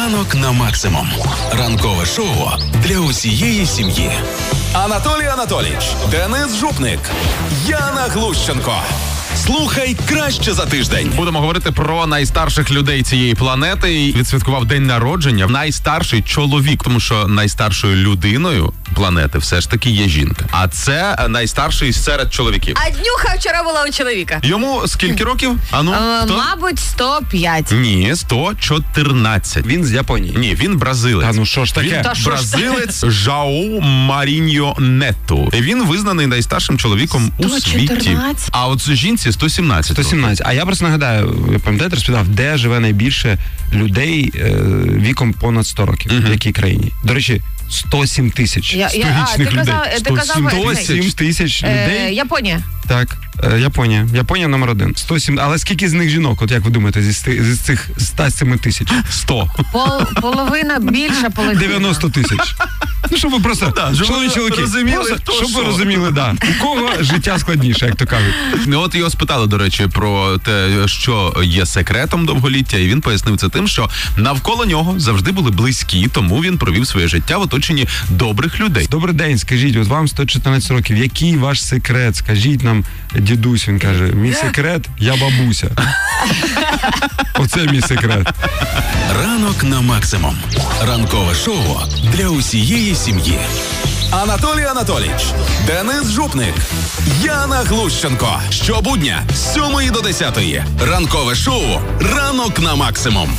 Ранок на максимум. Ранкове шоу для усієї сім'ї. Анатолій Анатолійович, Денис Жупник, Яна Глущенко. Слухай краще за тиждень. Будемо говорити про найстарших людей цієї планети. І відсвяткував день народження найстарший чоловік, тому що найстаршою людиною планети все ж таки є жінка. А це найстарший серед чоловіків. А днюха вчора була у чоловіка. Йому скільки років? Мабуть, 105. Ні, 114. Він з Японії. Ні, він бразилець. Та ну що ж таке? Він бразилець Жау Маріньо Нету. Він визнаний найстаршим чоловіком у світі. 114? А от жінці 117. 117. А я просто нагадаю, пам'ятаєте, розповідав, де живе найбільше людей віком понад 100 років, в якій країні? До речі, 107 тисяч сторічних людей. Ти казав, 107 тисяч людей. Японія. Так, Японія. Японія номер 1. 107. Але скільки з них жінок? От як ви думаєте, з цих 107 тисяч? 100. Половина, більша половина. 90 тисяч. Ну, щоб ви просто, чоловіки, розуміли, щоб ви розуміли, у кого життя складніше, як то кажуть. От його спитали, до речі, про те, що є секретом довголіття, і він пояснив це тим, що навколо нього завжди були близькі, тому він провів своє життя в оточенні добрих людей. Добрий день, скажіть, от вам 114 років, який ваш секрет? Скажіть нам, дідусь, він каже, мій секрет, я бабуся. Оце мій секрет. Ранок на максимум. Ранкове шоу для усієї сім'ї. Анатолій Анатолійович, Денис Жупник, Яна Глущенко. Щобудня з 7 до 10. Ранкове шоу «Ранок на максимум».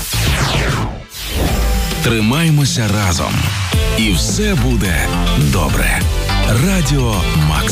Тримаймося разом. І все буде добре. Радіо Макс.